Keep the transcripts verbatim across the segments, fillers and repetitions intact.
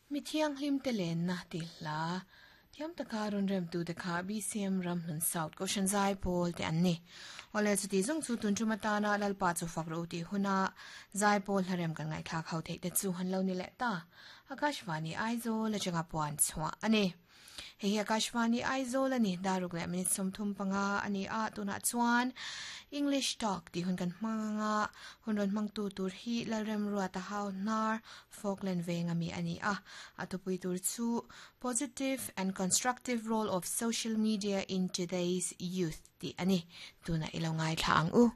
mi thiang hlim te len na ti hla thiam takarun rem tu te kha B C M ram hun south caution zai pol te anni ole chu ti zung chu tun chu mata na lal pa chu fakro ti huna zai pol harem kan ngai thak hau the te chu han lo ni le ta akashwani aizo le changa pwan chwa ani he akashwani aizo la ni daruk le minute somthum panga ani a tuna chuan English talk ti hun kan manga hunron mangtu tur hi la rem ruwa ta hau nar Falkland venga mi ani a atupui tur chu positive and constructive role of social media in today's youth ti ani tuna ilaw ngai thang u.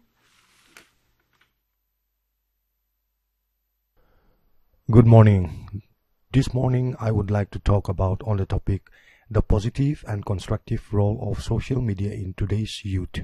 Good morning. This morning I would like to talk about on the topic the positive and constructive role of social media in today's youth.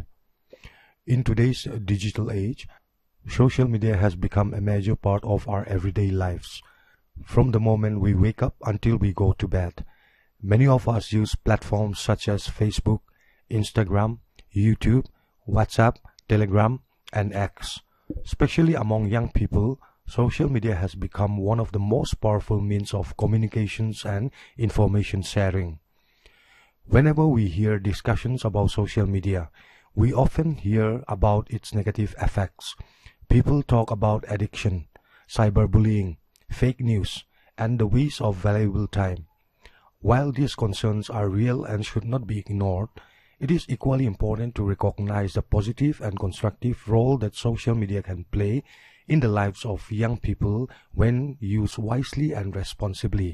In today's digital age, social media has become a major part of our everyday lives. From the moment we wake up until we go to bed, many of us use platforms such as Facebook, Instagram, YouTube, WhatsApp, Telegram, and X. Especially among young people, social media has become one of the most powerful means of communications and information sharing. Whenever we hear discussions about social media, we often hear about its negative effects. People talk about addiction, cyberbullying, fake news, and the waste of valuable time. While these concerns are real and should not be ignored, it is equally important to recognize the positive and constructive role that social media can play in the lives of young people when used wisely and responsibly.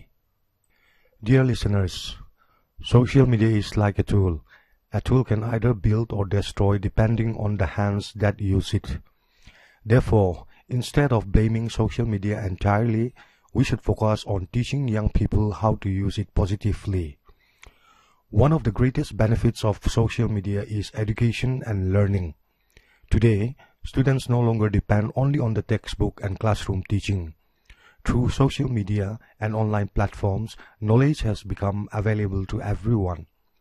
Dear listeners, social media is like a tool. A tool can either build or destroy depending on the hands that use it. Therefore, instead of blaming social media entirely, we should focus on teaching young people how to use it positively. One of the greatest benefits of social media is education and learning. Today, students no longer depend only on the textbook and classroom teaching. Through social media and online platforms, knowledge has become available to everyone.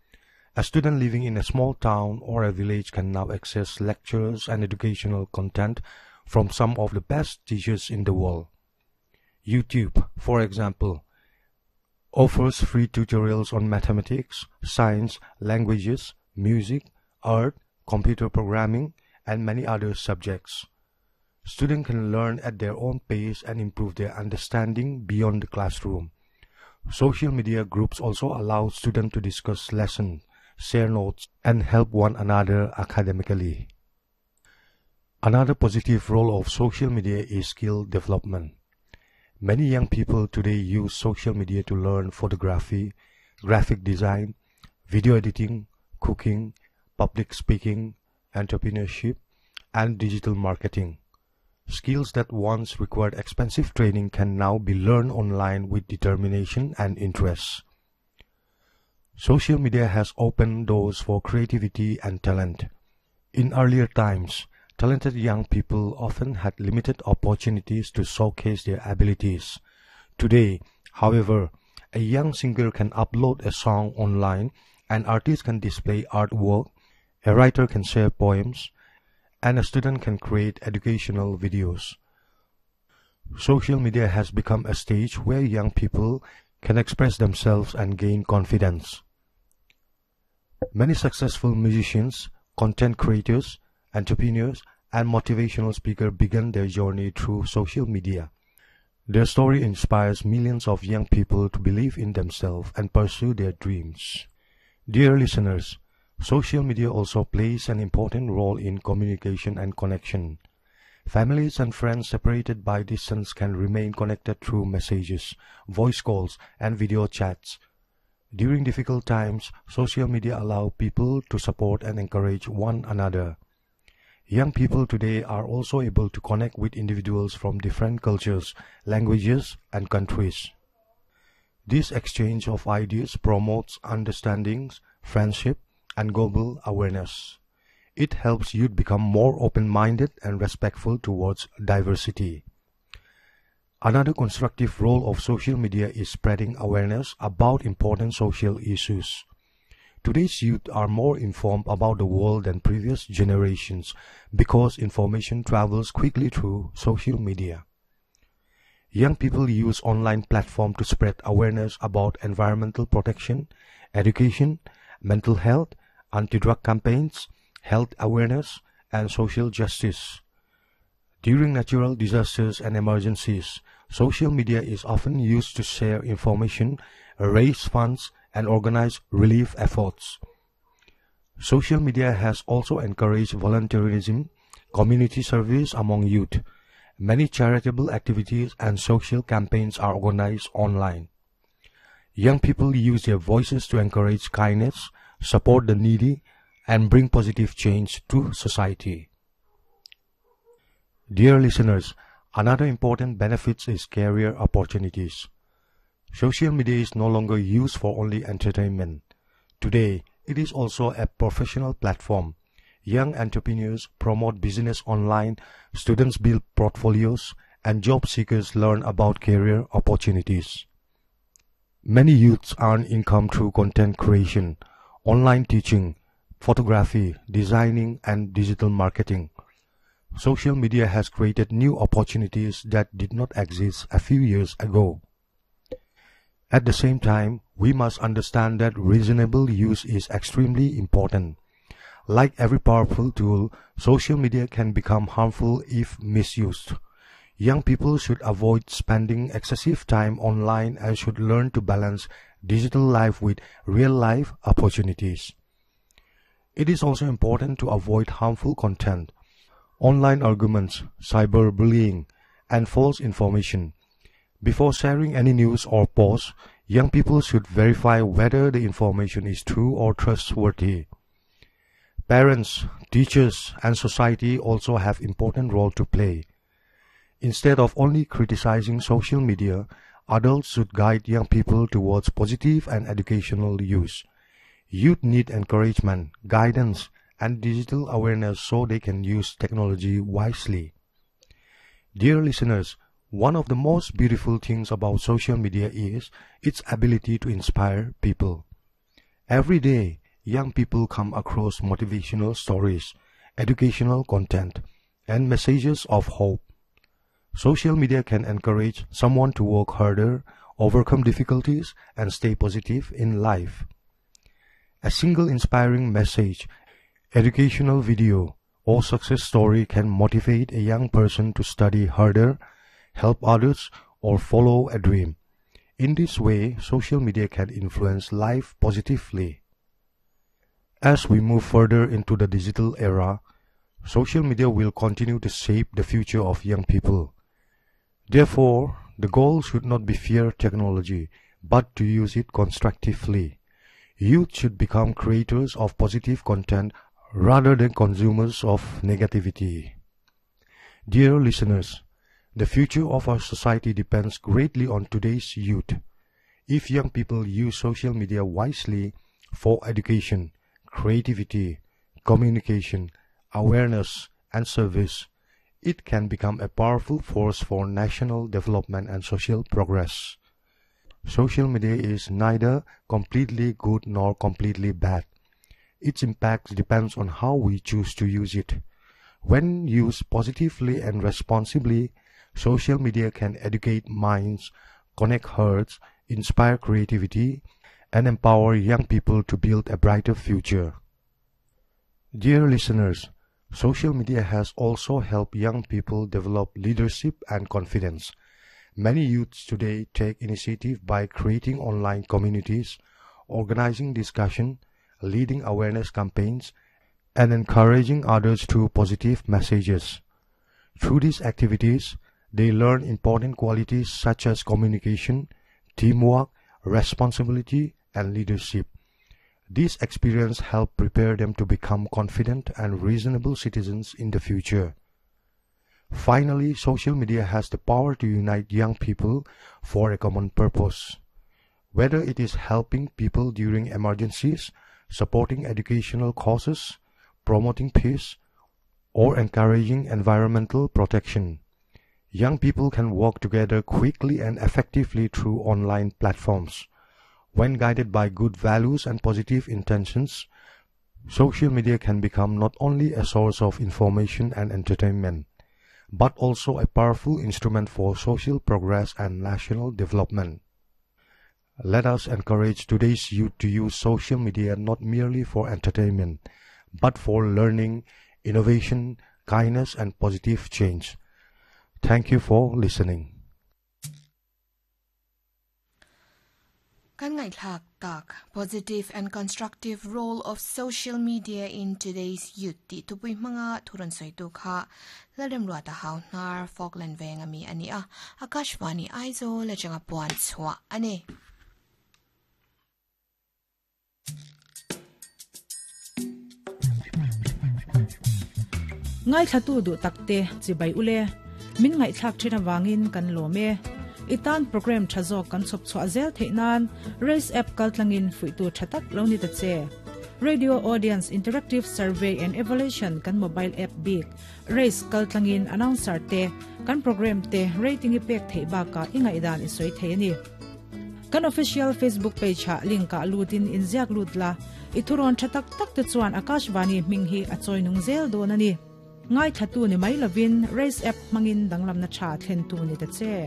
A student living in a small town or a village can now access lectures and educational content from some of the best teachers in the world. YouTube, for example, offers free tutorials on mathematics, science, languages, music, art, computer programming, and many other subjects. Students can learn at their own pace and improve their understanding beyond the classroom. Social media groups also allow students to discuss lessons, share notes, and help one another academically. Another positive role of social media is skill development. Many young people today use social media to learn photography, graphic design, video editing, cooking, public speaking, entrepreneurship, and digital marketing. Skills that once required expensive training can now be learned online with determination and interest. Social media has opened doors for creativity and talent. In earlier times, talented young people often had limited opportunities to showcase their abilities. Today, however, a young singer can upload a song online, an artist can display artwork, a writer can share poems, and a student can create educational videos. Social media has become a stage where young people can express themselves and gain confidence. Many successful musicians, content creators, entrepreneurs, and motivational speakers began their journey through social media. Their story inspires millions of young people to believe in themselves and pursue their dreams. Dear listeners, social media also plays an important role in communication and connection. Families and friends separated by distance can remain connected through messages, voice calls, and video chats. During difficult times, social media allow people to support and encourage one another. Young people today are also able to connect with individuals from different cultures, languages, and countries. This exchange of ideas promotes understandings, friendship, and global awareness. It helps youth become more open-minded and respectful towards diversity. Another constructive role of social media is spreading awareness about important social issues. Today's youth are more informed about the world than previous generations because information travels quickly through social media. Young people use online platforms to spread awareness about environmental protection, education, mental health, anti-drug campaigns, health awareness, and social justice. During natural disasters and emergencies, social media is often used to share information, raise funds, and organize relief efforts. Social media has also encouraged volunteerism, community service among youth. Many charitable activities and social campaigns are organized online. Young people use their voices to encourage kindness, support the needy, and bring positive change to society. Dear listeners, another important benefit is career opportunities. Social media is no longer used for only entertainment. Today, it is also a professional platform. Young entrepreneurs promote business online, students build portfolios, and job seekers learn about career opportunities. Many youths earn income through content creation, online teaching, photography, designing, and digital marketing. Social media has created new opportunities that did not exist a few years ago. At the same time, we must understand that reasonable use is extremely important. Like every powerful tool, social media can become harmful if misused. Young people should avoid spending excessive time online and should learn to balance digital life with real-life opportunities. It is also important to avoid harmful content, online arguments, cyberbullying, and false information. Before sharing any news or post, young people should verify whether the information is true or trustworthy. Parents, teachers, and society also have an important role to play. Instead of only criticizing social media, adults should guide young people towards positive and educational use. Youth need encouragement, guidance, and digital awareness so they can use technology wisely. Dear listeners, one of the most beautiful things about social media is its ability to inspire people. Every day, young people come across motivational stories, educational content, and messages of hope. Social media can encourage someone to work harder, overcome difficulties, and stay positive in life. A single inspiring message, educational video, or success story can motivate a young person to study harder, help others, or follow a dream. In this way, social media can influence life positively. As we move further into the digital era, social media will continue to shape the future of young people. Therefore, the goal should not be fear technology, but to use it constructively. Youth should become creators of positive content rather than consumers of negativity. Dear listeners, the future of our society depends greatly on today's youth. If young people use social media wisely for education, creativity, communication, awareness, and service, it can become a powerful force for national development and social progress. Social media is neither completely good nor completely bad. Its impact depends on how we choose to use it. When used positively and responsibly, social media can educate minds, connect hearts, inspire creativity, and empower young people to build a brighter future. Dear listeners, social media has also helped young people develop leadership and confidence. Many youths today take initiative by creating online communities, organizing discussion, leading awareness campaigns, and encouraging others through positive messages. Through these activities, they learn important qualities such as communication, teamwork, responsibility, and leadership. This experience helps prepare them to become confident and reasonable citizens in the future. Finally, social media has the power to unite young people for a common purpose. Whether it is helping people during emergencies, supporting educational causes, promoting peace, or encouraging environmental protection, young people can work together quickly and effectively through online platforms. When guided by good values and positive intentions, social media can become not only a source of information and entertainment, but also a powerful instrument for social progress and national development. Let us encourage today's youth to use social media not merely for entertainment, but for learning, innovation, kindness, and positive change. Thank you for listening. Kan ngay thak tak positive and constructive role of social media in today's youth ti tupui mga thuran soi tu kha ladem lwa ta haw nar Falkland venga mi ani a Akashvani aizo la changa puan chwa ani. Ngay thatu du takte chibai ule min ngai thak thina wangin kan lo me itan program thazok kan chop chwa zel theinan raise app kaltlangin fuitu thatak loni ta che radio audience interactive survey and evaluation kan mobile app big raise kaltlangin announcer te kan program te rating effect theiba ka inga idan isoi theini kan official Facebook page ha link ka lutin inziak lutla ithuron thatak tak te chuan Akashvani minghi achoi nung zel donani ngai thatu ni mai lovin raise app mangin danglam na tha thlen tu ni ta che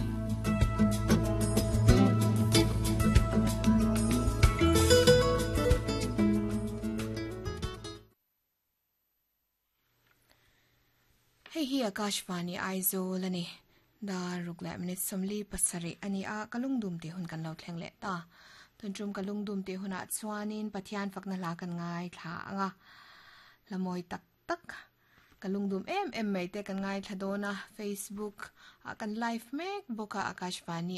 Hey hi Akashvani aizo lani da rukla minute somli pasari ani a kalungdum te hun kan lo thleng le ta tunjum kalungdum te huna chwanin pathian fakna la kan ngai thla anga lamoi tak tak kalungdum em em mai te kan ngai thadona Facebook kan live mek boka Akashvani